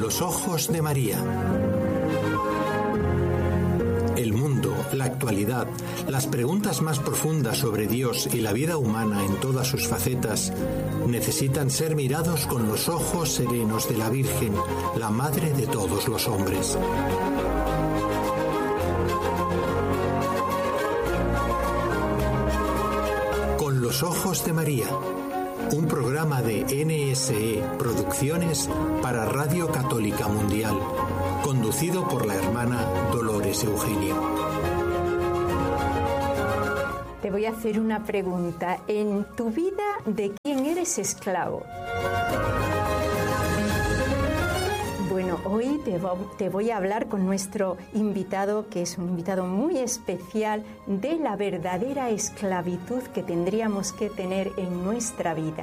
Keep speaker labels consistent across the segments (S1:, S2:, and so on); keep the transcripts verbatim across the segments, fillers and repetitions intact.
S1: los ojos de María. El mundo, la actualidad, las preguntas más profundas sobre Dios y la vida humana en todas sus facetas necesitan ser mirados con los ojos serenos de la Virgen, la Madre de todos los hombres. Con los ojos de María, un programa de N S E Producciones para Radio Católica Mundial, conducido por la hermana Dolores Eugenio.
S2: Te voy a hacer una pregunta. En tu vida, ¿de quién eres esclavo? Bueno, hoy te, te voy a hablar con nuestro invitado, que es un invitado muy especial, de la verdadera esclavitud que tendríamos que tener en nuestra vida.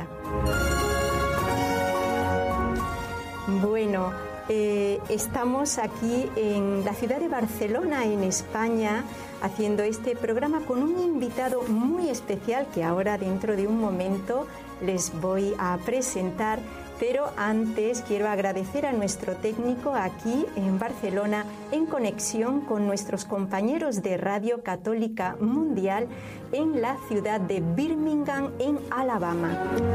S2: Bueno, eh, estamos aquí en la ciudad de Barcelona, en España, haciendo este programa con un invitado muy especial que ahora dentro de un momento les voy a presentar. Pero antes quiero agradecer a nuestro técnico aquí en Barcelona, en conexión con nuestros compañeros de Radio Católica Mundial en la ciudad de Birmingham, en Alabama.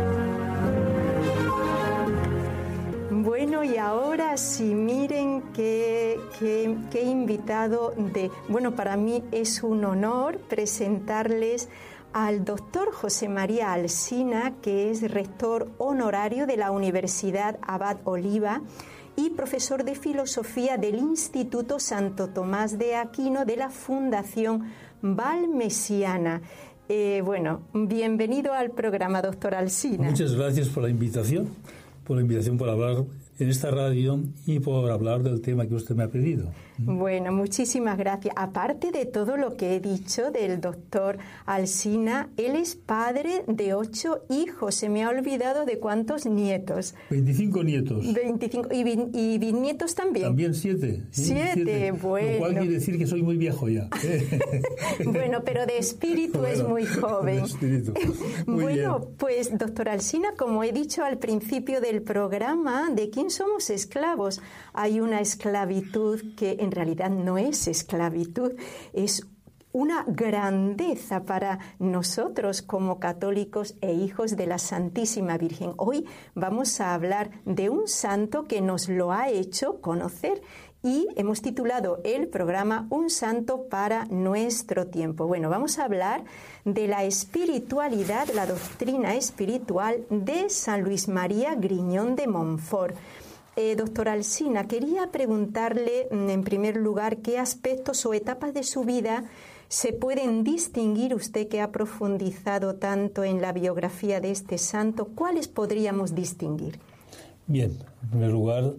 S2: Bueno, y ahora sí, miren qué, qué, qué invitado de... Bueno, para mí es un honor presentarles al doctor José María Alsina, que es rector honorario de la Universidad Abad Oliba y profesor de filosofía del Instituto Santo Tomás de Aquino de la Fundación Valmesiana. Eh, bueno, bienvenido al programa, doctor Alsina.
S3: Muchas gracias por la invitación, por la invitación por hablar en esta radio y por hablar del tema que usted me ha pedido.
S2: Bueno, muchísimas gracias. Aparte de todo lo que he dicho del doctor Alsina, él es padre de ocho hijos. Se me ha olvidado de cuántos nietos.
S3: veinticinco nietos.
S2: veinticinco. ¿Y, bin, y bisnietos también?
S3: También siete.
S2: Siete, siete, bueno.
S3: Lo cual quiere decir que soy muy viejo ya.
S2: Bueno, pero de espíritu bueno, es muy joven.
S3: De espíritu. Muy
S2: bueno,
S3: bien.
S2: Pues, doctor Alsina, como he dicho al principio del programa, ¿de quién somos esclavos? Hay una esclavitud que en realidad no es esclavitud, es una grandeza para nosotros como católicos e hijos de la Santísima Virgen. Hoy vamos a hablar de un santo que nos lo ha hecho conocer y hemos titulado el programa Un santo para nuestro tiempo. Bueno, vamos a hablar de la espiritualidad, la doctrina espiritual de San Luis María Griñón de Montfort. Eh, doctor Alsina, quería preguntarle en primer lugar qué aspectos o etapas de su vida se pueden distinguir, usted que ha profundizado tanto en la biografía de este santo, ¿cuáles podríamos distinguir?
S3: Bien, en primer lugar,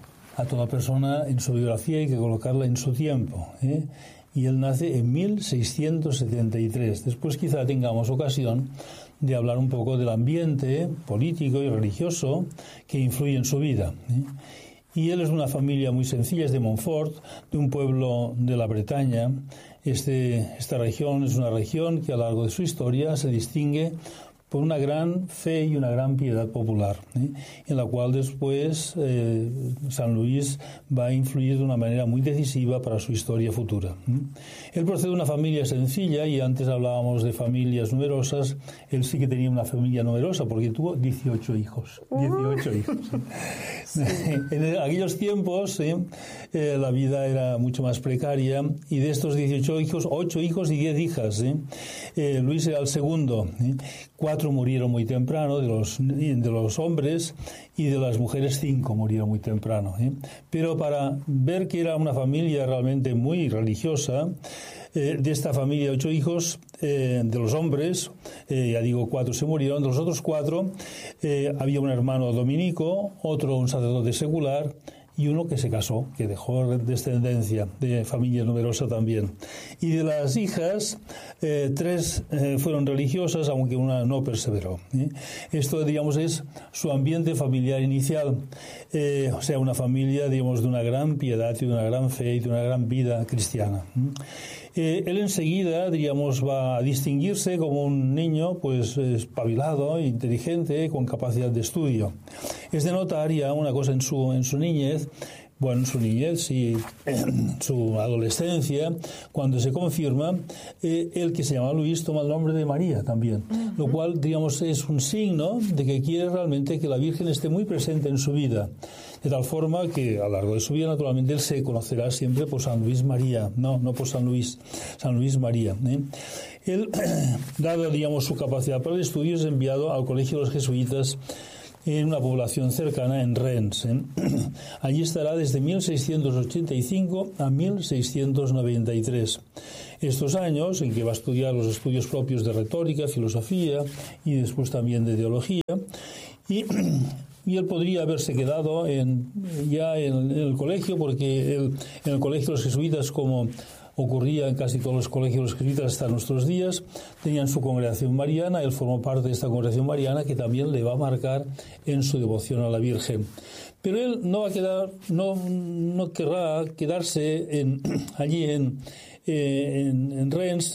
S3: a toda persona en su biografía hay que colocarla en su tiempo, ¿eh? Y él nace en mil seiscientos setenta y tres. Después quizá tengamos ocasión de hablar un poco del ambiente político y religioso que influye en su vida, ¿eh? Y él es de una familia muy sencilla, es de Montfort, de un pueblo de la Bretaña. Este, esta región es una región que a lo largo de su historia se distingue por una gran fe y una gran piedad popular, ¿eh? En la cual después eh, San Luis va a influir de una manera muy decisiva para su historia futura, ¿eh? Él procede de una familia sencilla, y antes hablábamos de familias numerosas. Él sí que tenía una familia numerosa porque tuvo dieciocho hijos. dieciocho hijos. Sí. En aquellos tiempos ¿eh? Eh, la vida era mucho más precaria, y de estos dieciocho hijos, ocho hijos y diez hijas. ¿eh? Eh, Luis era el segundo. ¿eh? Cuatro murieron muy temprano de los, de los hombres, y de las mujeres cinco murieron muy temprano. ¿eh? Pero para ver que era una familia realmente muy religiosa, eh, de esta familia de ocho hijos, eh, de los hombres, eh, ya digo, cuatro se murieron. De los otros cuatro eh, había un hermano dominico, otro un sacerdote secular, y uno que se casó, que dejó descendencia de familia numerosa también. Y de las hijas, eh, tres eh, fueron religiosas, aunque una no perseveró. ¿eh? Esto, digamos, es su ambiente familiar inicial, eh, o sea, una familia, digamos, de una gran piedad y de una gran fe y de una gran vida cristiana. Eh, él enseguida, diríamos, va a distinguirse como un niño, pues, espabilado, inteligente, con capacidad de estudio. Es de notar ya una cosa en su, en su niñez, bueno, en su niñez y en su adolescencia, cuando se confirma, eh, el que se llama Luis toma el nombre de María también, uh-huh. Lo cual, digamos, es un signo de que quiere realmente que la Virgen esté muy presente en su vida, de tal forma que a lo largo de su vida, naturalmente, él se conocerá siempre por San Luis María, no, no por San Luis, San Luis María. ¿eh? Él, dado, digamos, su capacidad para el estudio, es enviado al Colegio de los Jesuitas en una población cercana en Rennes. ¿eh? Allí estará desde mil seiscientos ochenta y cinco a mil seiscientos noventa y tres. Estos años en que va a estudiar los estudios propios de retórica, filosofía y después también de teología, y, y él podría haberse quedado en, ya en, en el colegio, porque él, en el Colegio de los Jesuitas, como ocurría en casi todos los colegios de los jesuitas hasta nuestros días, tenían su congregación mariana. Él formó parte de esta congregación mariana que también le va a marcar en su devoción a la Virgen. Pero él no va a quedar, no, no querrá quedarse en, allí en, eh, en, en Rennes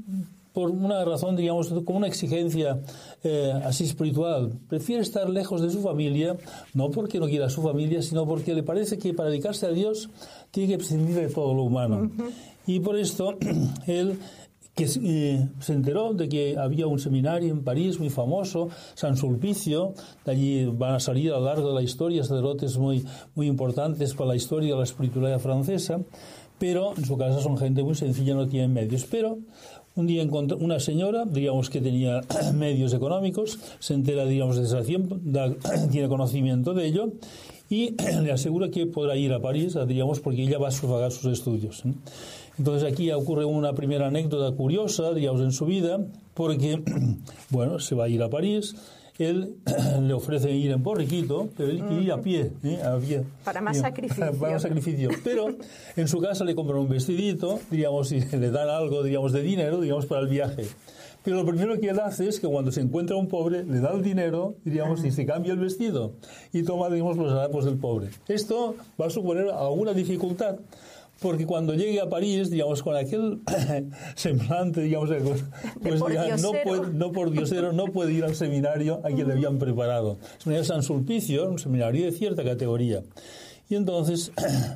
S3: por una razón, digamos, como una exigencia eh, así espiritual. Prefiere estar lejos de su familia, no porque no quiera a su familia, sino porque le parece que para dedicarse a Dios tiene que prescindir de todo lo humano. Uh-huh. Y por esto, él que eh, se enteró de que había un seminario en París muy famoso, San Sulpicio. De allí van a salir a lo largo de la historia sacerdotes muy, muy importantes para la historia de la espiritualidad francesa, pero en su casa son gente muy sencilla, no tienen medios. Pero un día encontró una señora, digamos, que tenía medios económicos, se entera, digamos, de esa tiempo, da, tiene conocimiento de ello, y le asegura que podrá ir a París, digamos, porque ella va a sufragar sus estudios. Entonces aquí ocurre una primera anécdota curiosa, digamos, en su vida, porque, bueno, se va a ir a París. Él le ofrece ir en borriquito, pero él quiere ir a pie, ¿eh? a pie.
S2: Para más sacrificio.
S3: Para más sacrificio. Pero en su casa le compran un vestidito, digamos, y le dan algo, digamos, de dinero, digamos, para el viaje. Pero lo primero que él hace es que cuando se encuentra un pobre, le da el dinero, diríamos, y se cambia el vestido y toma, digamos, los harapos del pobre. Esto va a suponer alguna dificultad, porque cuando llegue a París, digamos, con aquel semblante, digamos, pues ya no, puede, no por diosero, no puede ir al seminario a quien le habían preparado. El seminario de San Sulpicio, un seminario de cierta categoría. Y entonces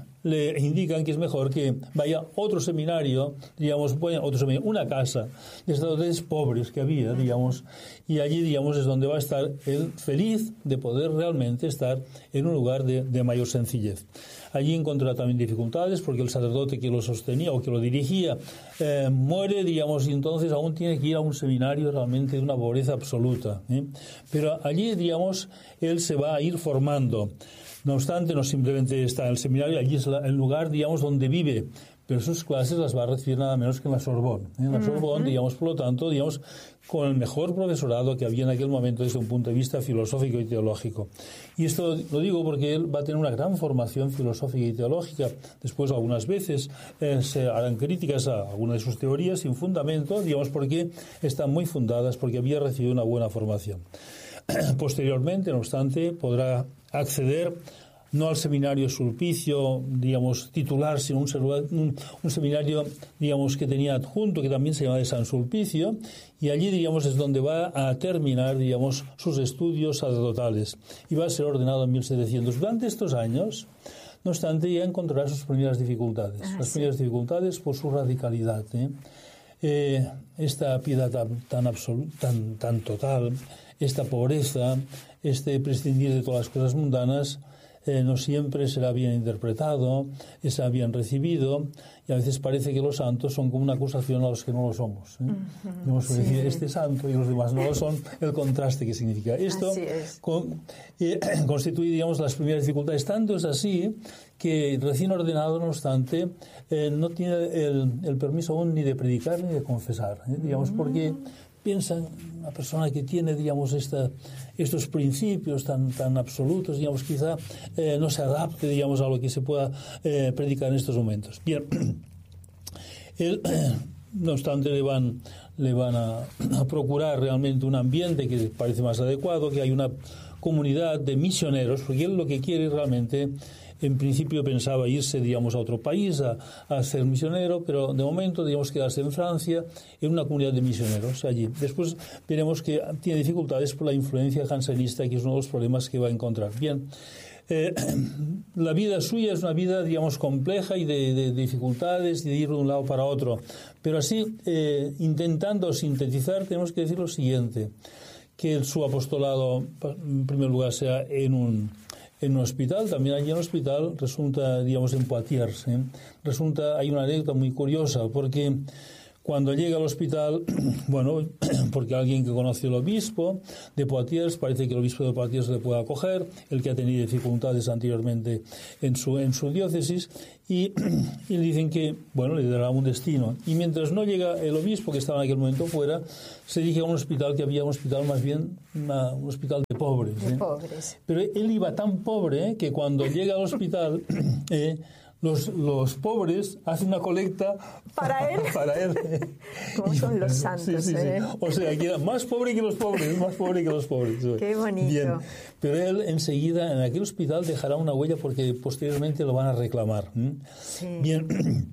S3: le indican que es mejor que vaya a otro seminario, digamos, otro seminario, una casa de estudiantes pobres que había, digamos, y allí, digamos, es donde va a estar él feliz de poder realmente estar en un lugar de, de mayor sencillez. Allí encontrará también dificultades porque el sacerdote que lo sostenía o que lo dirigía eh, muere, digamos, y entonces aún tiene que ir a un seminario realmente de una pobreza absoluta. ¿eh? Pero allí, digamos, él se va a ir formando. No obstante, no simplemente está en el seminario, allí es el lugar, digamos, donde vive, pero sus clases las va a recibir nada menos que en la Sorbonne. En la Sorbonne, uh-huh. digamos, por lo tanto, digamos, con el mejor profesorado que había en aquel momento desde un punto de vista filosófico y teológico. Y esto lo digo porque él va a tener una gran formación filosófica y teológica. Después, algunas veces, eh, se harán críticas a algunas de sus teorías sin fundamento, digamos, porque están muy fundadas, porque había recibido una buena formación. Posteriormente, no obstante, podrá acceder no al seminario Sulpicio, digamos, titular, sino un, un, un seminario, digamos, que tenía adjunto, que también se llama de San Sulpicio, y allí, digamos, es donde va a terminar, digamos, sus estudios sacerdotales, y va a ser ordenado en mil setecientos. Durante estos años, no obstante, ya encontrará sus primeras dificultades, ah, las sí. primeras dificultades por su radicalidad, ¿eh? Eh, esta piedad tan, tan, absoluta, tan, tan total, esta pobreza, este prescindir de todas las cosas mundanas, eh, no siempre será bien interpretado, será bien recibido, y a veces parece que los santos son como una acusación a los que no lo somos. ¿eh? Uh-huh. Vamos a sí. decir, este santo y los demás no lo son, el contraste que significa. Esto con, eh, constituye, digamos, las primeras dificultades. Tanto es así que recién ordenado, no obstante, eh, no tiene el, el permiso aún ni de predicar ni de confesar, ¿eh? digamos, porque piensan, una persona que tiene, digamos, esta, estos principios tan, tan absolutos, digamos, quizá eh, no se adapte, digamos, a lo que se pueda eh, predicar en estos momentos. Bien, él, no obstante, le van, le van a, a procurar realmente un ambiente que parece más adecuado, que hay una comunidad de misioneros, porque él lo que quiere realmente, en principio pensaba irse, digamos, a otro país a, a ser misionero, pero de momento, digamos, quedarse en Francia, en una comunidad de misioneros allí. Después veremos que tiene dificultades por la influencia jansenista, que es uno de los problemas que va a encontrar. Bien, eh, la vida suya es una vida, digamos, compleja y de, de, de dificultades y de ir de un lado para otro. Pero así, eh, intentando sintetizar, tenemos que decir lo siguiente, que su apostolado, en primer lugar, sea en un... en un hospital, también allí en el hospital resulta, digamos, en Poitiers, ¿eh? resulta, hay una anécdota muy curiosa, porque cuando llega al hospital, bueno, porque alguien que conoce al obispo de Poitiers, parece que el obispo de Poitiers le puede acoger, el que ha tenido dificultades anteriormente en su, en su diócesis, y, y le dicen que, bueno, le dará un destino. Y mientras no llega el obispo, que estaba en aquel momento fuera, se dirige a un hospital que había un hospital más bien, una, un hospital de pobres.
S2: De
S3: ¿eh?
S2: pobres.
S3: Pero él iba tan pobre ¿eh? que cuando llega al hospital... Eh, Los, los pobres hacen una colecta
S2: para él.
S3: Para él.
S2: ¿Cómo son los santos?
S3: Sí, sí,
S2: ¿eh?
S3: sí. O sea, que era más pobre que los pobres, más pobre que los pobres.
S2: Qué bonito.
S3: Bien. Pero él enseguida en aquel hospital dejará una huella porque posteriormente lo van a reclamar. ¿Mm?
S2: Sí.
S3: Bien.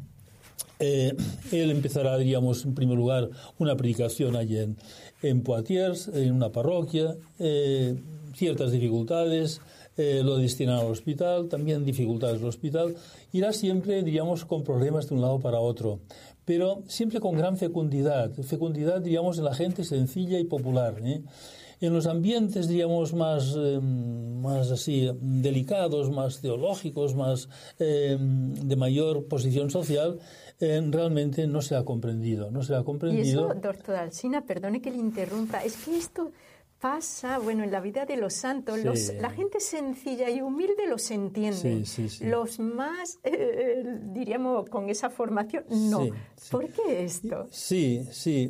S3: Eh, él empezará, diríamos, en primer lugar, una predicación allí en, en Poitiers, en una parroquia, eh, ciertas dificultades. Eh, lo destinan al hospital, también dificultades del hospital, irá siempre, diríamos, con problemas de un lado para otro, pero siempre con gran fecundidad, fecundidad, diríamos, en la gente sencilla y popular, ¿eh? En los ambientes, diríamos, más, eh, más así, delicados, más teológicos, más eh, de mayor posición social, eh, realmente no se ha comprendido, no se ha comprendido.
S2: Y eso, doctor Alsina, perdone que le interrumpa, es que esto... pasa, bueno, en la vida de los santos,
S3: sí.
S2: los, la gente sencilla y humilde los entiende.
S3: Sí, sí, sí.
S2: Los más, eh, diríamos, con esa formación, no.
S3: Sí, sí.
S2: ¿Por qué esto?
S3: Sí, sí.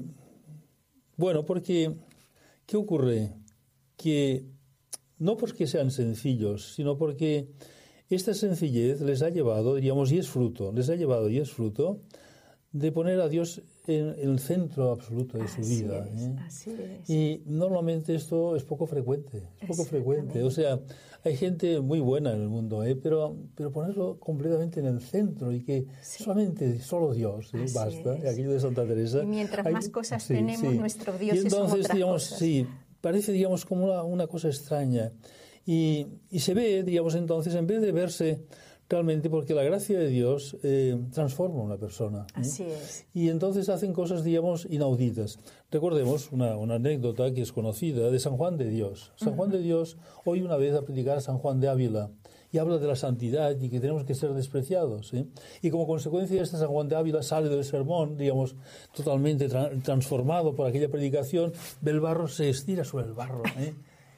S3: Bueno, porque, ¿qué ocurre? Que no porque sean sencillos, sino porque esta sencillez les ha llevado, diríamos, y es fruto, les ha llevado y es fruto de poner a Dios en, en el centro absoluto de su
S2: así
S3: vida.
S2: Es,
S3: ¿eh?
S2: así es.
S3: Y normalmente esto es poco frecuente, es poco frecuente. O sea, hay gente muy buena en el mundo, ¿eh? pero, pero ponerlo completamente en el centro y que sí. solamente, solo Dios, ¿eh? basta. Y aquello de Santa Teresa.
S2: Y mientras
S3: hay,
S2: más cosas
S3: sí,
S2: tenemos,
S3: sí.
S2: nuestro Dios
S3: y entonces,
S2: son otras
S3: digamos,
S2: cosas.
S3: Sí, parece, digamos, como una, una cosa extraña. Y, y se ve, digamos, entonces, en vez de verse... realmente porque la gracia de Dios eh, transforma a una persona. ¿eh?
S2: Así es.
S3: Y entonces hacen cosas, digamos, inauditas. Recordemos una, una anécdota que es conocida de San Juan de Dios. San uh-huh. Juan de Dios, hoy una vez a predicar a San Juan de Ávila y habla de la santidad y que tenemos que ser despreciados. ¿eh? Y como consecuencia de este San Juan de Ávila sale del sermón, digamos, totalmente tra- transformado por aquella predicación, del barro se estira sobre el barro, ¿eh?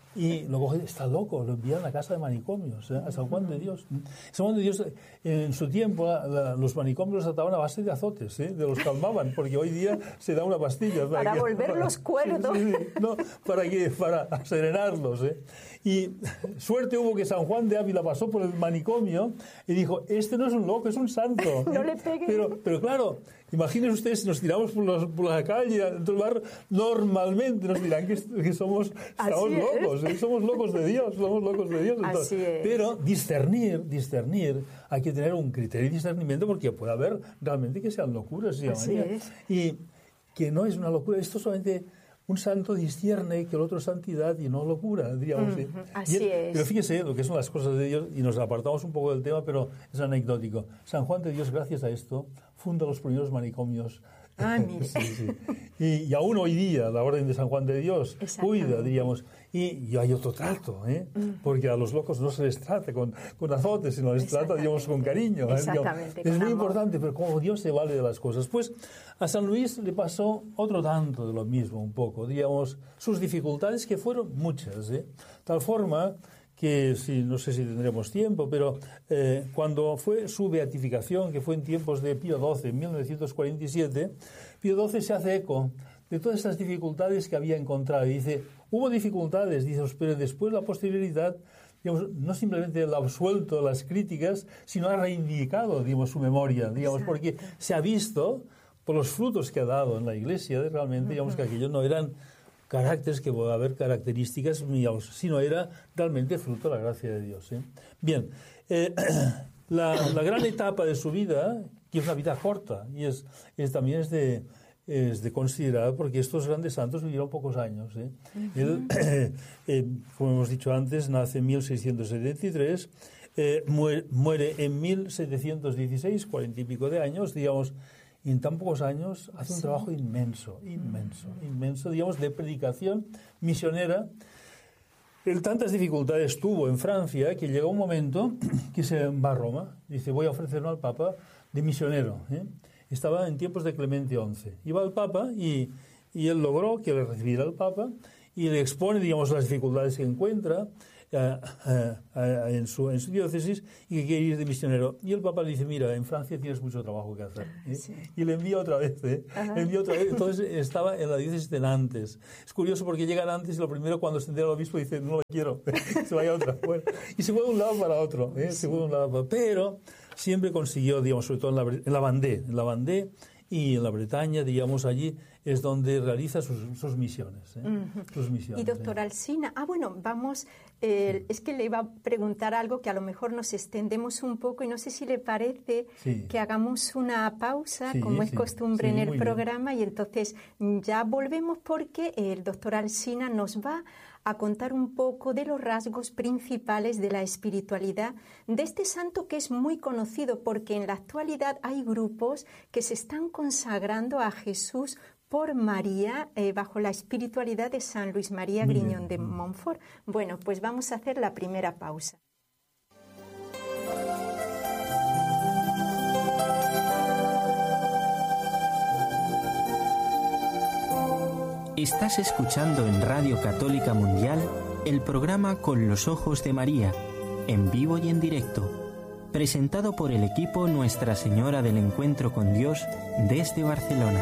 S3: Y lo coge, está loco, lo envían a la casa de manicomios, ¿eh? a San Juan de Dios. San Juan de Dios, en su tiempo, la, la, los manicomios los trataban a base de azotes, ¿eh? de los calmaban, porque hoy día se da una pastilla.
S2: Para, para
S3: que,
S2: volverlos cuerdos.
S3: Sí, sí, sí, no, para, que, para serenarlos. ¿eh? Y suerte hubo que San Juan de Ávila pasó por el manicomio y dijo, este no es un loco, es un santo. ¿eh?
S2: No le pegue.
S3: Pero, pero claro... Imaginen ustedes si nos tiramos por, los, por la calle, dentro del barrio, normalmente nos dirán que, que somos estamos locos, ¿eh? somos locos de Dios, somos locos de Dios. Entonces,
S2: Así es.
S3: Pero discernir, discernir, hay que tener un criterio de discernimiento porque puede haber realmente que sean locuras.
S2: Así es.
S3: Y que no es una locura, esto solamente... Un santo discierne que el otro es santidad y no locura, diríamos.
S2: Mm,
S3: ¿sí?
S2: así
S3: el,
S2: es.
S3: Pero fíjese lo que son las cosas de Dios, y nos apartamos un poco del tema, pero es anecdótico. San Juan de Dios, gracias a esto, funda los primeros manicomios.
S2: Ah, mire.
S3: sí, sí. Y, y aún hoy día, la Orden de San Juan de Dios cuida, diríamos. Y, y hay otro trato, ¿eh? Mm. Porque a los locos no se les trata con, con azotes, sino les trata, digamos, con cariño.
S2: Exactamente.
S3: ¿eh?
S2: Con
S3: es muy
S2: amor.
S3: importante, pero como Dios se vale de las cosas. Pues a San Luis le pasó otro tanto de lo mismo, un poco, digamos, sus dificultades que fueron muchas, ¿eh? Tal forma que, si, no sé si tendremos tiempo, pero eh, cuando fue su beatificación, que fue en tiempos de Pío doce, en mil novecientos cuarenta y siete, Pío doce se hace eco de todas estas dificultades que había encontrado. Y dice, hubo dificultades, dice, pero después la posterioridad, digamos, no simplemente lo ha absuelto las críticas, sino ha reivindicado, digamos, su memoria, digamos, Exacto. porque se ha visto por los frutos que ha dado en la Iglesia, de realmente, digamos, que aquellos no eran caracteres, que va a haber características mías, sino era realmente fruto de la gracia de Dios. ¿eh? Bien, eh, la, la gran etapa de su vida, que es una vida corta, y es, es también es de, es de considerar, porque estos grandes santos vivieron pocos años. ¿eh? Uh-huh. Él, eh, eh, como hemos dicho antes, nace en mil seiscientos setenta y tres, eh, muere, muere en mil setecientos dieciséis, cuarenta y pico de años, digamos. Y en tan pocos años hace un sí. trabajo inmenso, inmenso, inmenso, digamos, de predicación misionera. Él tantas dificultades tuvo en Francia que llegó un momento que se va a Roma. Dice, voy a ofrecerme al Papa de misionero. ¿eh? Estaba en tiempos de Clemente once. Iba al Papa y, y él logró que le recibiera el Papa y le expone, digamos, las dificultades que encuentra Uh, uh, uh, en, su, en su diócesis y que quiere ir de misionero. Y el Papa le dice, mira, en Francia tienes mucho trabajo que hacer. ¿eh? Sí. Y le envía otra vez. ¿eh? Le envía otra vez. Entonces estaba en la diócesis de Nantes. Es curioso porque llega a Nantes y lo primero cuando se entera el obispo dice, no lo quiero, se vaya a otra. Bueno, y se fue de un lado para otro. ¿eh? Sí. Se fue de un lado para otro. Pero siempre consiguió, digamos, sobre todo en la, en la Vendée, en la Vendée y en la Bretaña, digamos, allí es donde realiza sus, sus misiones. ¿eh? Uh-huh. Sus misiones.
S2: Y doctor Alsina, ah, bueno, vamos, eh, es que le iba a preguntar algo que a lo mejor nos extendemos un poco y no sé si le parece sí. que hagamos una pausa, sí, como es sí. costumbre sí, en el programa, bien. Y entonces ya volvemos porque el doctor Alsina nos va a contar un poco de los rasgos principales de la espiritualidad de este santo que es muy conocido porque en la actualidad hay grupos que se están consagrando a Jesús por María eh, bajo la espiritualidad de San Luis María Griñón de Montfort. Bueno, pues vamos a hacer la primera pausa.
S4: Estás escuchando en Radio Católica Mundial el programa Con los Ojos de María, en vivo y en directo, presentado por el equipo Nuestra Señora del Encuentro con Dios desde Barcelona.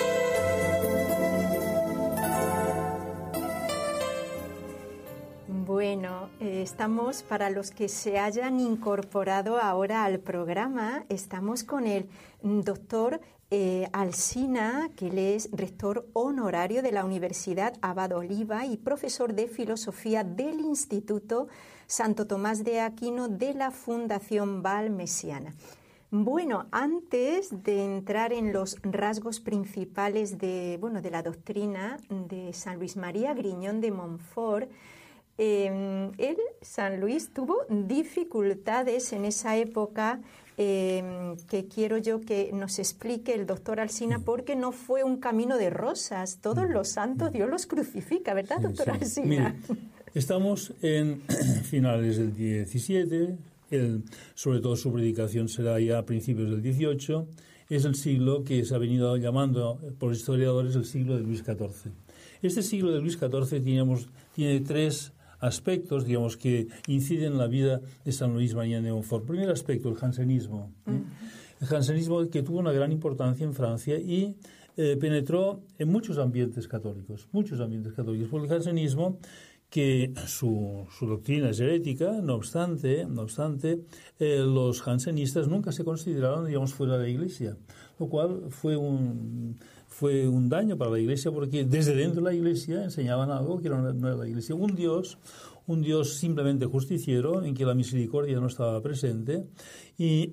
S2: Bueno, eh, estamos, para los que se hayan incorporado ahora al programa, estamos con el doctor Eh, Alsina, que él es rector honorario de la Universidad Abad Oliba y profesor de filosofía del Instituto Santo Tomás de Aquino de la Fundación Valmesiana. Bueno, antes de entrar en los rasgos principales de, bueno, de la doctrina de San Luis María Griñón de Montfort, eh, él, San Luis, tuvo dificultades en esa época. Eh, que quiero yo que nos explique el doctor Alsina, porque no fue un camino de rosas. Todos los santos Dios los crucifica, ¿verdad, sí, doctor sí. Alsina?
S3: Mire, estamos en finales del diecisiete, el, sobre todo su predicación será ya a principios del dieciocho. Es el siglo que se ha venido llamando por los historiadores el siglo de Luis catorce. Este siglo de Luis catorce teníamos, tiene tres aspectos, digamos, que inciden en la vida de San Luis María de Montfort. El primer aspecto, el jansenismo. ¿eh? Uh-huh. El jansenismo que tuvo una gran importancia en Francia y eh, penetró en muchos ambientes católicos, muchos ambientes católicos. Por el jansenismo, que su, su doctrina es herética, no obstante, no obstante eh, los jansenistas nunca se consideraron, digamos, fuera de la Iglesia, lo cual fue un... fue un daño para la Iglesia porque desde dentro de la Iglesia enseñaban algo que no era la Iglesia. Un Dios, un Dios simplemente justiciero, en que la misericordia no estaba presente y,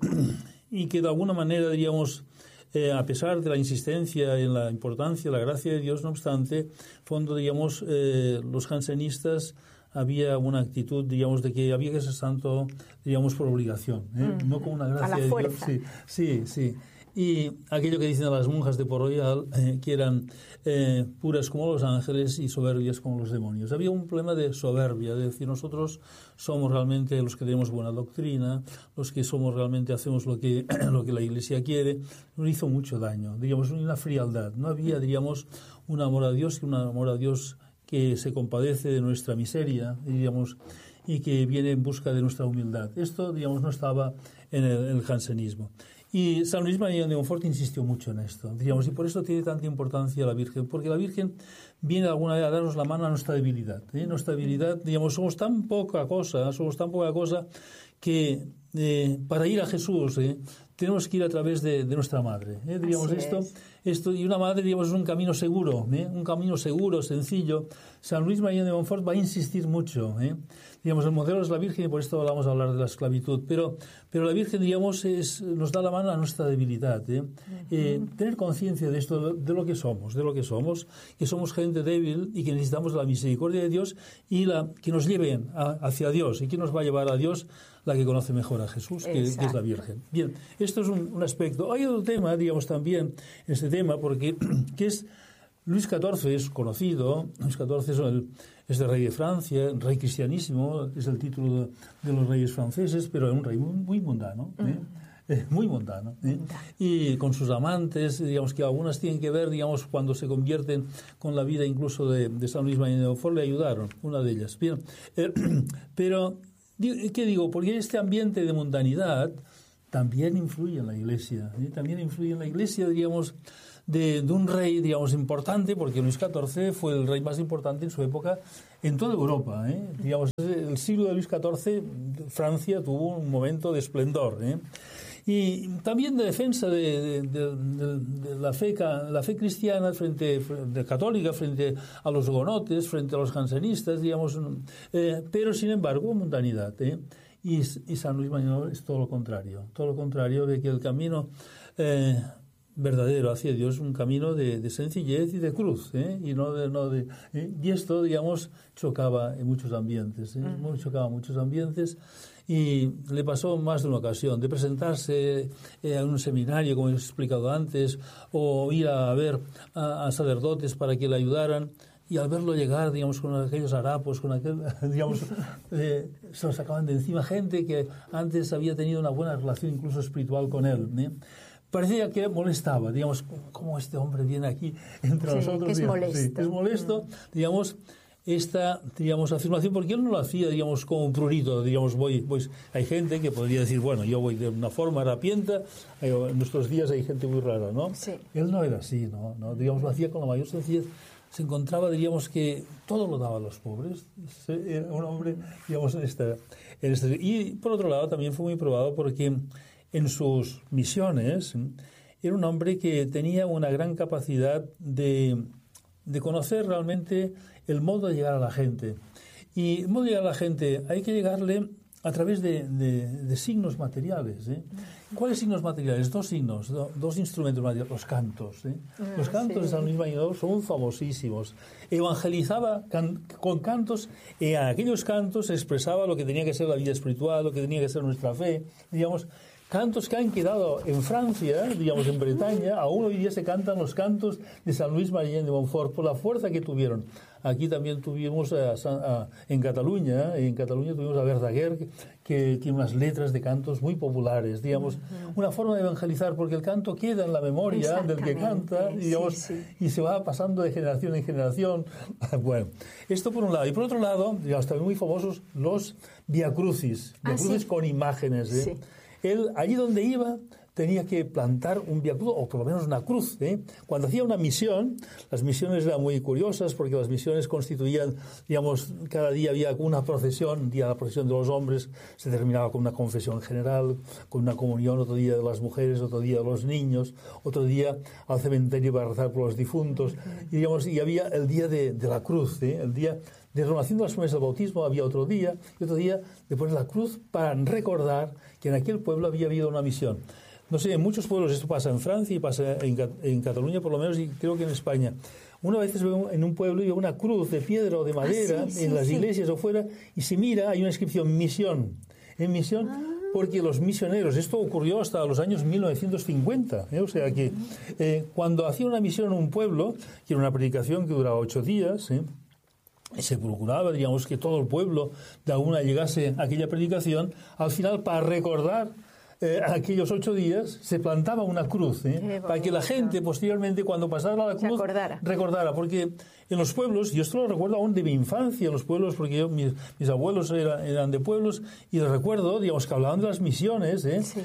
S3: y que de alguna manera, diríamos, eh, a pesar de la insistencia en la importancia de la gracia de Dios, no obstante, fondo, digamos, eh, los jansenistas había una actitud, digamos, de que había que ser santo, digamos, por obligación, ¿eh? Mm, no como una gracia
S2: a la
S3: de
S2: fuerza.
S3: Dios. Sí, sí, sí. Y aquello que dicen las monjas de Port Royal, eh, que eran eh, puras como los ángeles y soberbias como los demonios. Había un problema de soberbia, de decir, nosotros somos realmente los que tenemos buena doctrina, los que somos realmente hacemos lo que, lo que la Iglesia quiere. Nos hizo mucho daño, digamos, una frialdad. No había, diríamos, un amor a Dios y un amor a Dios que se compadece de nuestra miseria, diríamos, y que viene en busca de nuestra humildad. Esto, digamos, no estaba en el, en el jansenismo. Y San Luis María de Montfort insistió mucho en esto, digamos, y por eso tiene tanta importancia la Virgen, porque la Virgen viene de alguna manera a darnos la mano a nuestra debilidad. ¿eh? Nuestra debilidad, digamos, somos tan poca cosa, somos tan poca cosa que eh, para ir a Jesús eh, tenemos que ir a través de, de nuestra madre. ¿eh? Diríamos esto, esto, y una madre, digamos, es un camino seguro, ¿eh? un camino seguro, sencillo. San Luis María de Montfort va a insistir mucho. ¿eh? Digamos, el modelo es la Virgen y por esto vamos a hablar de la esclavitud. Pero, pero la Virgen, digamos, es, nos da la mano a nuestra debilidad. ¿eh? Uh-huh. Eh, tener conciencia de esto, de lo que somos, de lo que somos, que somos gente débil y que necesitamos la misericordia de Dios y la que nos lleve a, hacia Dios. ¿Y quién nos va a llevar a Dios? La que conoce mejor a Jesús, que, que es la Virgen. Bien, esto es un, un aspecto. Hay otro tema, digamos, también, en este tema, porque que es Luis catorce es conocido, Luis catorce es el, es el rey de Francia, rey cristianísimo, es el título de, de los reyes franceses, pero es un rey muy, muy mundano, ¿eh? Mm. Eh, muy mundano, ¿eh? Y con sus amantes, digamos que algunas tienen que ver, digamos, cuando se convierten con la vida incluso de, de San Luis María de Montfort, le ayudaron, una de ellas. Bien, eh, pero, ¿qué digo? Porque este ambiente de mundanidad también influye en la Iglesia, ¿eh? También influye en la Iglesia, digamos, De, de un rey, digamos, importante, porque Luis catorce fue el rey más importante en su época en toda Europa. ¿eh? Digamos, el siglo de Luis catorce, Francia tuvo un momento de esplendor. ¿eh? Y también de defensa de, de, de, de, de la, fe, la fe cristiana frente, frente católica, frente a los hugonotes, frente a los jansenistas, digamos, eh, pero sin embargo, mundanidad. ¿eh? Y, y San Luis María es todo lo contrario, todo lo contrario de que el camino Eh, verdadero hacia Dios, un camino de, de sencillez y de cruz, ¿eh? y no de, no de ¿eh? y esto, digamos, chocaba en muchos ambientes, ¿eh? uh-huh. chocaba en muchos ambientes, y le pasó más de una ocasión de presentarse eh, a un seminario, como he explicado antes, o ir a ver a, a sacerdotes para que le ayudaran. Y al verlo llegar, digamos, con aquellos harapos, con aquel, digamos, eh, se lo sacaban de encima gente que antes había tenido una buena relación incluso espiritual con él, ¿eh? Parecía que molestaba, digamos, cómo este hombre viene aquí entre
S2: sí,
S3: nosotros.
S2: Que es
S3: digamos,
S2: molesto.
S3: Sí, es molesto, digamos, esta, digamos, afirmación, porque él no lo hacía, digamos, como un prurito, digamos, voy, voy. Hay gente que podría decir, bueno, yo voy de una forma harapienta, en nuestros días hay gente muy rara, ¿no?
S2: Sí.
S3: Él no era así, ¿no? ¿no? Digamos, lo hacía con la mayor sencillez. Se encontraba, diríamos, que todo lo daba a los pobres. Era un hombre, digamos, en esta, en este. Y, por otro lado, también fue muy probado porque en sus misiones era un hombre que tenía una gran capacidad de, de conocer realmente el modo de llegar a la gente. Y el modo de llegar a la gente hay que llegarle a través de, de, de signos materiales. ¿eh? ¿Cuáles signos materiales? Dos signos, do, dos instrumentos materiales, los cantos. ¿eh? Ah, los cantos sí. de San Luis María son famosísimos. Evangelizaba can, con cantos, y en aquellos cantos se expresaba lo que tenía que ser la vida espiritual, lo que tenía que ser nuestra fe, digamos. Cantos que han quedado en Francia, digamos en Bretaña, aún hoy día se cantan los cantos de San Luis María de Montfort por la fuerza que tuvieron. Aquí también tuvimos a, a, en Cataluña, en Cataluña tuvimos a Verdaguer, que, que tiene unas letras de cantos muy populares, digamos, uh-huh. una forma de evangelizar, porque el canto queda en la memoria del que canta, digamos, sí, sí. y se va pasando de generación en generación. Bueno, esto por un lado. Y por otro lado, digamos, también muy famosos los viacrucis, viacrucis ah, sí. con imágenes, ¿eh? Sí. Él, allí donde iba, tenía que plantar un viacrucis, o por lo menos una cruz. ¿eh? Cuando hacía una misión, las misiones eran muy curiosas, porque las misiones constituían, digamos, cada día había una procesión, un día la procesión de los hombres, se terminaba con una confesión general, con una comunión, otro día de las mujeres, otro día de los niños, otro día al cementerio para rezar por los difuntos, y, digamos, y había el día de, de la cruz, ¿eh? el día de renovación de las promesas del bautismo, había otro día, y otro día de poner la cruz para recordar que en aquel pueblo había habido una misión. No sé, en muchos pueblos esto pasa en Francia y pasa en, en Cataluña por lo menos, y creo que en España. Una vez se ve en un pueblo y hay una cruz de piedra o de madera ah, sí, sí, en las sí. iglesias o fuera, y se mira, hay una inscripción, misión. En misión, ah. porque los misioneros, esto ocurrió hasta los años mil novecientos cincuenta, ¿eh? o sea que eh, cuando hacía una misión en un pueblo, que era una predicación que duraba ocho días, ¿eh? se procuraba, digamos, que todo el pueblo de alguna llegase a aquella predicación, al final, para recordar eh, aquellos ocho días, se plantaba una cruz, ¿eh? para que la gente, posteriormente, cuando pasara la cruz, recordara, porque en los pueblos, yo esto lo recuerdo aún de mi infancia, en los pueblos, porque yo, mis, mis abuelos eran, eran de pueblos, y les recuerdo, digamos, que hablaban de las misiones, ¿eh? sí.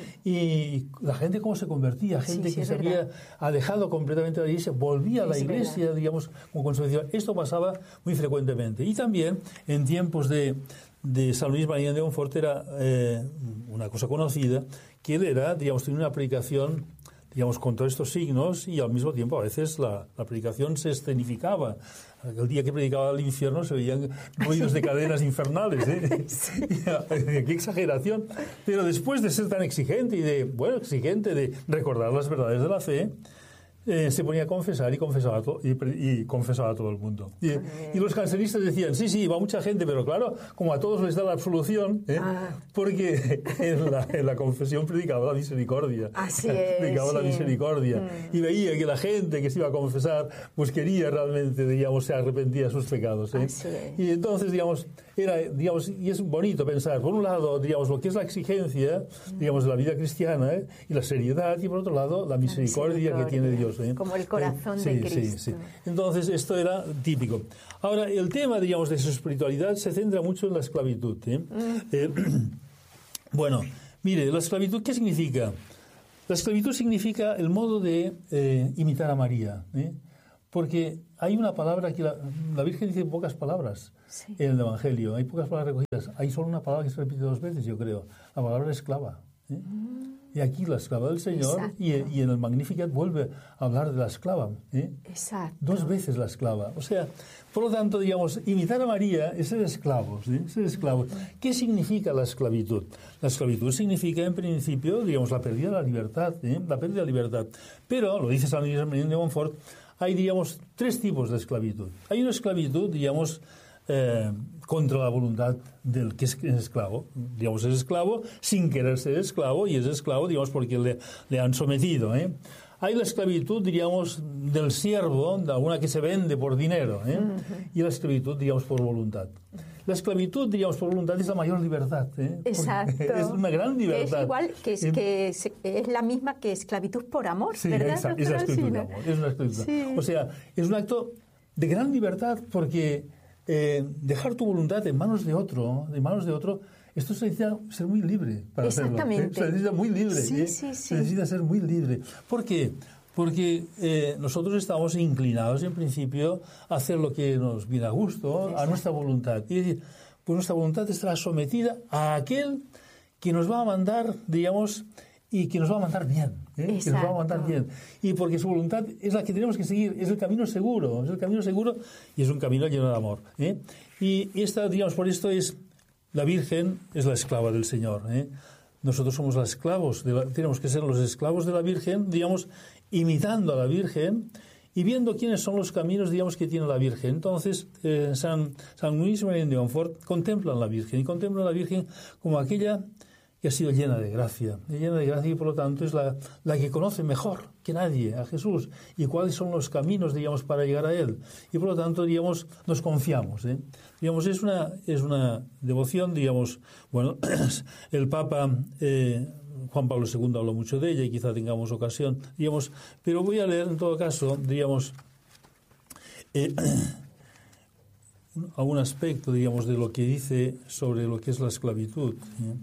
S3: y la gente cómo se convertía, gente sí, sí, que se había alejado completamente de la iglesia, volvía a la iglesia, verdad. digamos, como consecuencia. Esto pasaba muy frecuentemente. Y también, en tiempos de de San Luis María de Montfort era eh, una cosa conocida, que él era, digamos, tenía una predicación, digamos, con todos estos signos, y al mismo tiempo a veces la, la predicación se escenificaba. El día que predicaba al infierno se veían ruidos de cadenas infernales, ¿eh? Sí. Qué exageración. Pero después de ser tan exigente y de, bueno, exigente de recordar las verdades de la fe, Eh, se ponía a confesar y confesaba, to- y, y confesaba a todo el mundo. Y, y los canceristas decían, sí, sí, va mucha gente, pero claro, como a todos les da la absolución, ¿eh? ah. porque en la, en la confesión predicaba la misericordia.
S2: Así es,
S3: predicaba
S2: sí.
S3: la misericordia. Mm. Y veía que la gente que se iba a confesar, pues quería realmente, digamos, se arrepentía de sus pecados. ¿eh?
S2: Así es.
S3: Y entonces, digamos, era, digamos, y es bonito pensar, por un lado, digamos, lo que es la exigencia, digamos, de la vida cristiana, ¿eh? y la seriedad, y por otro lado, la misericordia, la misericordia. que tiene Dios. ¿eh?
S2: Como el corazón
S3: eh,
S2: de
S3: sí,
S2: Cristo.
S3: Sí, sí. Entonces, esto era típico. Ahora, el tema, digamos, de su espiritualidad se centra mucho en la esclavitud. ¿eh? Mm. Eh, bueno, mire, la esclavitud, ¿qué significa? La esclavitud significa el modo de eh, imitar a María, ¿eh? Porque hay una palabra que la, la Virgen dice pocas palabras sí. en el Evangelio, hay pocas palabras recogidas. Hay solo una palabra que se repite dos veces, yo creo, la palabra esclava. ¿eh? Mm. Y aquí la esclava del Señor, y, y en el Magnificat vuelve a hablar de la esclava. ¿eh?
S2: Exacto.
S3: Dos veces la esclava. O sea, por lo tanto, digamos, imitar a María es ser esclavos. ¿eh? Ser esclavos. ¿Qué significa la esclavitud? La esclavitud significa, en principio, digamos, la pérdida de la libertad. ¿eh? La pérdida de la libertad. Pero, lo dice San Luis María de Montfort, hay, digamos, tres tipos de esclavitud. Hay una esclavitud, digamos, Eh, contra la voluntad del que es esclavo. Digamos, es esclavo sin querer ser esclavo, y es esclavo, digamos, porque le, le han sometido. ¿eh? Hay la esclavitud, diríamos, del siervo, de alguna que se vende por dinero, ¿eh? uh-huh. y la esclavitud, digamos, por voluntad. La esclavitud, digamos, por voluntad es la mayor libertad. ¿eh?
S2: Exacto.
S3: Es una gran libertad.
S2: Es igual, que es, que es, es la misma que esclavitud por amor,
S3: sí,
S2: ¿verdad?
S3: Esa, es la esclavitud de amor. Es una esclavitud. Sí. O sea, es un acto de gran libertad, porque Eh, dejar tu voluntad en manos de otro, en manos de otro, esto se necesita ser muy libre para hacerlo. ¿eh? Se necesita muy libre.
S2: Sí,
S3: ¿eh?
S2: sí, sí.
S3: Se necesita ser muy libre. ¿Por qué? Porque eh, nosotros estamos inclinados, en principio, a hacer lo que nos viene a gusto, Exacto. a nuestra voluntad. Y decir, pues nuestra voluntad estará sometida a aquel que nos va a mandar, digamos, y que nos va a mandar bien, ¿eh? que nos va a mandar bien. Y porque su voluntad es la que tenemos que seguir, es el camino seguro, es el camino seguro y es un camino lleno de amor. ¿eh? Y, y esta, digamos, por esto es, la Virgen es la esclava del Señor. ¿eh? Nosotros somos los esclavos, de la, tenemos que ser los esclavos de la Virgen, digamos, imitando a la Virgen y viendo quiénes son los caminos, digamos, que tiene la Virgen. Entonces, eh, San, San Luis María de Montfort contempla a la Virgen, y contempla a la Virgen como aquella que ha sido llena de gracia, llena de gracia, y por lo tanto es la, la que conoce mejor que nadie a Jesús y cuáles son los caminos, digamos, para llegar a Él. Y por lo tanto, digamos, nos confiamos. ¿eh? Digamos, es una, es una devoción, digamos, bueno, el Papa eh, Juan Pablo segundo habló mucho de ella y quizá tengamos ocasión, digamos, pero voy a leer en todo caso, digamos, eh, algún aspecto, digamos, de lo que dice sobre lo que es la esclavitud. ¿eh?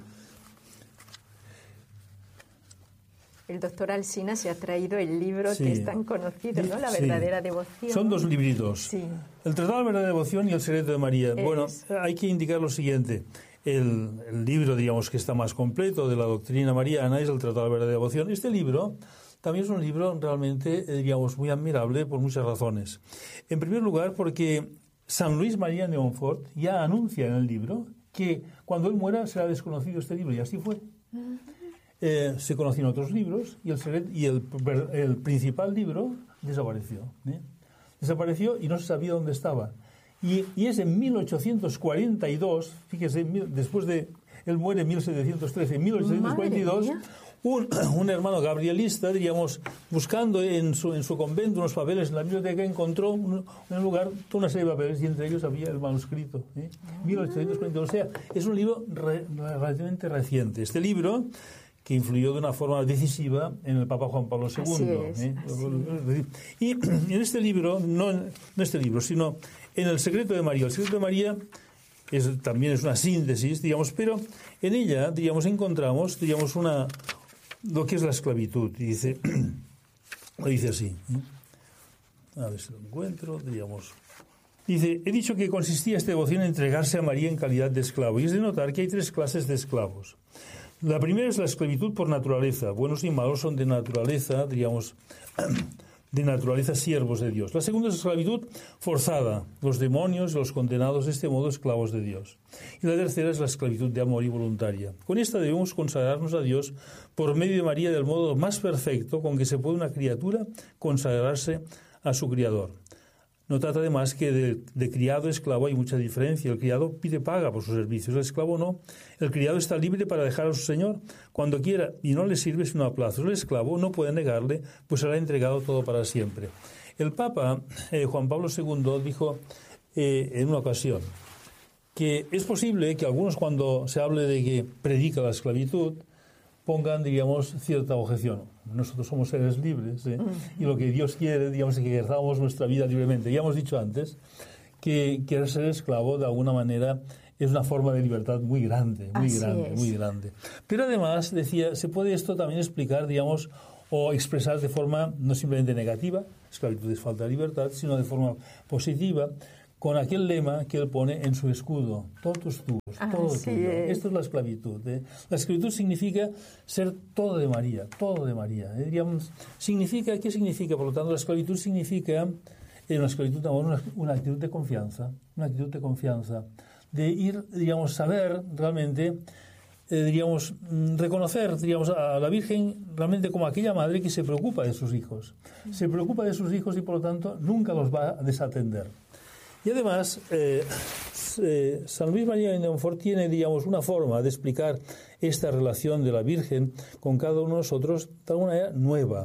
S2: El doctor Alsina se ha traído el libro sí. que es tan conocido, ¿no? La verdadera sí. devoción.
S3: Son dos libritos. Sí. El Tratado de la verdadera devoción y el secreto de María. Es. Bueno, hay que indicar lo siguiente. El, el libro, digamos, que está más completo de la doctrina mariana es el Tratado de la verdadera devoción. Este libro también es un libro realmente, digamos, muy admirable por muchas razones. En primer lugar, porque San Luis María de Montfort ya anuncia en el libro que cuando él muera será desconocido este libro, y así fue. Uh-huh. Eh, se conocían otros libros y el, y el, el principal libro desapareció. ¿eh? Desapareció y no se sabía dónde estaba. Y, y es en mil ochocientos cuarenta y dos, fíjese, después de... Él muere en mil setecientos trece, en mil ochocientos cuarenta y dos, un, un hermano gabrielista, diríamos, buscando en su, en su convento unos papeles en la biblioteca, encontró un, en un lugar toda una serie de papeles y entre ellos había el manuscrito. ¿eh? mil ochocientos cuarenta y dos, o sea, es un libro re, relativamente reciente. Este libro, que influyó de una forma decisiva en el Papa Juan Pablo segundo.
S2: Así es,
S3: ¿eh?
S2: así.
S3: Y en este libro, no en este libro, sino en el secreto de María. El secreto de María es, también es una síntesis, digamos, pero en ella, digamos, encontramos, digamos, una lo que es la esclavitud. Y dice, lo dice así. ¿eh? A ver si lo encuentro, digamos. Dice, he dicho que consistía esta devoción en entregarse a María en calidad de esclavo. Y es de notar que hay tres clases de esclavos. La primera es la esclavitud por naturaleza. Buenos y malos son de naturaleza, diríamos, de naturaleza siervos de Dios. La segunda es la esclavitud forzada. Los demonios, los condenados de este modo, esclavos de Dios. Y la tercera es la esclavitud de amor y voluntaria. Con esta debemos consagrarnos a Dios por medio de María del modo más perfecto con que se puede una criatura consagrarse a su Criador. Notad además que de, de criado a esclavo hay mucha diferencia. El criado pide paga por sus servicios, el esclavo no. El criado está libre para dejar a su señor cuando quiera y no le sirve sino a plazos. El esclavo no puede negarle, pues será entregado todo para siempre. El Papa eh, Juan Pablo segundo dijo eh, en una ocasión que es posible que algunos, cuando se hable de que predica la esclavitud, pongan, digamos, cierta objeción. Nosotros somos seres libres, ¿eh? Y lo que Dios quiere, digamos, es que ejerzamos nuestra vida libremente. Ya hemos dicho antes que querer ser esclavo, de alguna manera, es una forma de libertad muy grande, muy
S2: Así
S3: grande,
S2: es.
S3: muy grande. Pero además, decía, se puede esto también explicar, digamos, o expresar de forma no simplemente negativa, esclavitud es falta de libertad, sino de forma positiva, con aquel lema que él pone en su escudo: totus tuos, todo
S2: Así
S3: tuyo.
S2: es.
S3: Esto es la esclavitud, ¿eh? La esclavitud significa ser todo de María, todo de María, ¿eh? Diríamos, significa, ¿qué significa? Por lo tanto, la esclavitud significa, eh, una esclavitud, una, una actitud de confianza, una actitud de confianza, de ir, digamos, saber realmente, eh, diríamos, reconocer, diríamos, a la Virgen realmente como aquella madre que se preocupa de sus hijos, se preocupa de sus hijos y por lo tanto nunca los va a desatender. Y además, eh, eh, San Luis María de Montfort tiene, digamos, una forma de explicar esta relación de la Virgen con cada uno de nosotros de alguna manera nueva.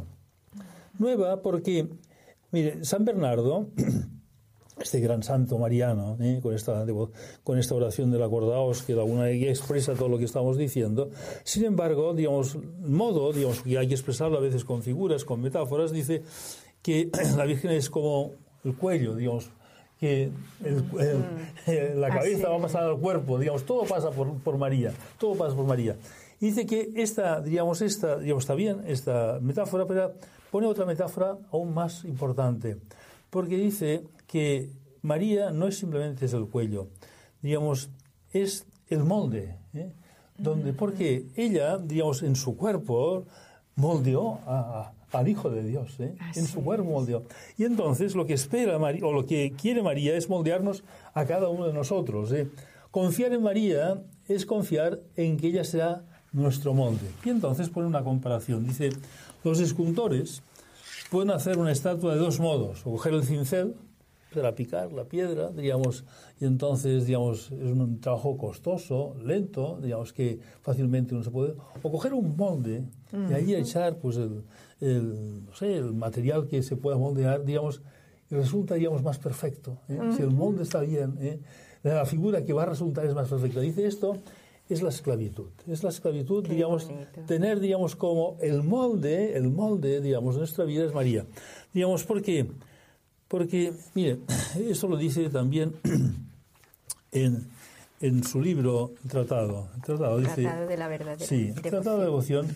S3: Nueva porque, mire, San Bernardo, este gran santo mariano, ¿eh? con, esta, con esta oración del acordaos, que de alguna manera expresa todo lo que estamos diciendo, sin embargo, digamos, modo, digamos, que hay que expresarlo a veces con figuras, con metáforas, dice que la Virgen es como el cuello, digamos, que el, el, la cabeza va a pasar al cuerpo, digamos, todo pasa por, por María, todo pasa por María. Y dice que esta, digamos, esta, digamos, está bien esta metáfora, pero pone otra metáfora aún más importante, porque dice que María no es simplemente es el cuello, digamos, es el molde, ¿eh? Donde, porque ella, digamos, en su cuerpo moldeó a, a, al Hijo de Dios, ¿eh? En su cuerpo moldeó. Y entonces lo que espera María, o lo que quiere María, es moldearnos a cada uno de nosotros, ¿eh? Confiar en María es confiar en que ella será nuestro molde. Y entonces pone una comparación. Dice, los escultores pueden hacer una estatua de dos modos: o coger el cincel para picar la piedra, digamos, y entonces, digamos, es un trabajo costoso, lento, digamos, que fácilmente no se puede, o coger un molde y ahí echar, pues, el, el, no sé, el material que se pueda moldear, digamos, y resulta, digamos, más perfecto, ¿eh? Uh-huh. Si el molde está bien, ¿eh? La figura que va a resultar es más perfecta. Dice, esto es la esclavitud, es la esclavitud, qué digamos, bonito. Tener, digamos, como el molde, el molde, digamos, de nuestra vida es María. Digamos, ¿por qué? Porque, mire, esto lo dice también en, en su libro Tratado. Tratado, dice,
S2: Tratado de la verdadera
S3: sí,
S2: devoción.
S3: Tratado de devoción.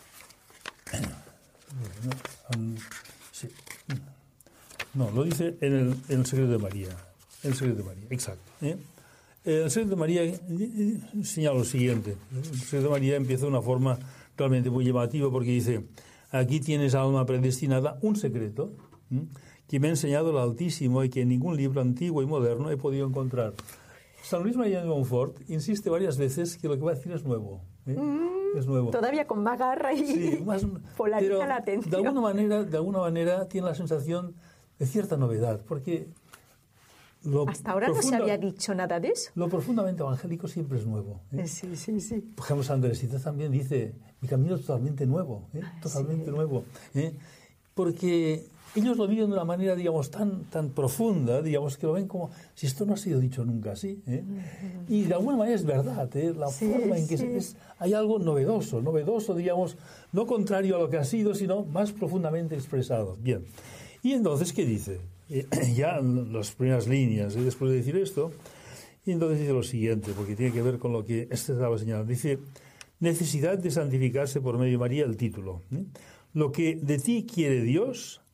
S3: Sí. No, lo dice en el, en el secreto de María. El secreto de María, exacto. ¿eh? El secreto de María señala lo siguiente. El secreto de María empieza de una forma realmente muy llamativa, porque dice, aquí tienes, alma predestinada, un secreto, ¿eh? que me ha enseñado el Altísimo y que en ningún libro antiguo y moderno he podido encontrar. San Luis María de Montfort insiste varias veces que lo que va a decir es nuevo. ¿eh? Mm, es nuevo.
S2: Todavía con más garra y
S3: sí, más,
S2: polariza
S3: pero
S2: la atención.
S3: De alguna manera, de alguna manera tiene la sensación de cierta novedad, porque lo
S2: hasta ahora profunda, no se había dicho nada de eso.
S3: Lo profundamente evangélico siempre es nuevo. ¿eh?
S2: Sí, sí, sí.
S3: Por ejemplo, San Teresita también dice, mi camino es totalmente nuevo, ¿eh? totalmente sí. nuevo. ¿eh? Porque ellos lo viven de una manera, digamos, tan, tan profunda, digamos, que lo ven como si esto no ha sido dicho nunca así. ¿eh? Uh-huh. Y de alguna manera es verdad, ¿eh? la sí, forma en que sí. es, hay algo novedoso, novedoso, digamos, no contrario a lo que ha sido, sino más profundamente expresado. Bien. Y entonces, ¿qué dice? Eh, ya las primeras líneas, ¿eh? después de decir esto, y entonces dice lo siguiente, porque tiene que ver con lo que este estaba señalando. Dice, necesidad de santificarse por medio de María, el título. ¿eh? Lo que de ti quiere Dios,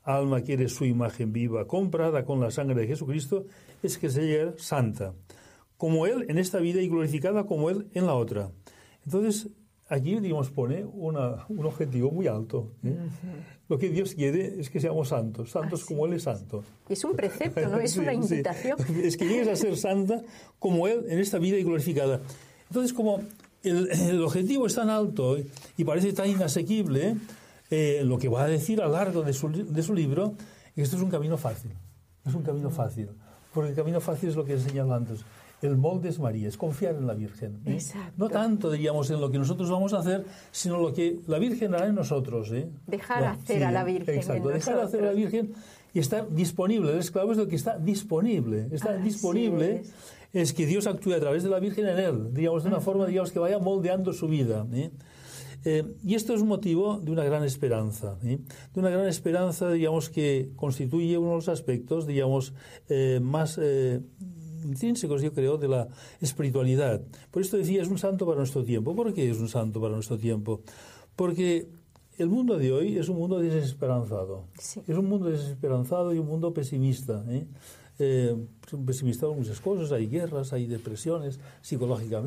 S3: alma que eres su imagen viva, comprada con la sangre de Jesucristo, es que sea santa, como Él en esta vida y glorificada como Él en la otra. Entonces, aquí, digamos, pone una, un objetivo muy alto, ¿eh? Uh-huh. Lo que Dios quiere es que seamos santos, santos Así como Él es santo.
S2: Es un precepto, no es sí, una invitación.
S3: Sí. Es que llegues a ser santa como Él en esta vida y glorificada. Entonces, como el, el objetivo es tan alto y parece tan inasequible, eh, lo que va a decir a lo largo de su, de su libro, es que esto es un camino fácil. Es un camino fácil. Porque el camino fácil es lo que he enseñado antes. El molde es María, es confiar en la Virgen. ¿eh? No tanto, diríamos, en lo que nosotros vamos a hacer, sino lo que la Virgen hará en nosotros. ¿eh?
S2: Dejar no, hacer sí, a la Virgen.
S3: Exacto, dejar nosotros. hacer a la Virgen y estar disponible. El esclavo es lo que está disponible. Estar Así disponible es. es que Dios actúe a través de la Virgen en él, digamos, de una uh-huh. forma, digamos, que vaya moldeando su vida. ¿eh? Eh, y esto es motivo de una gran esperanza, ¿eh? de una gran esperanza, digamos, que constituye uno de los aspectos, digamos, eh, más eh, intrínsecos, yo creo, de la espiritualidad. Por esto decía, es un santo para nuestro tiempo. ¿Por qué es un santo para nuestro tiempo? Porque el mundo de hoy es un mundo desesperanzado. Sí. Es un mundo desesperanzado y un mundo pesimista, ¿eh? Eh, pesimista en muchas cosas, hay guerras, hay depresiones, psicológicamente.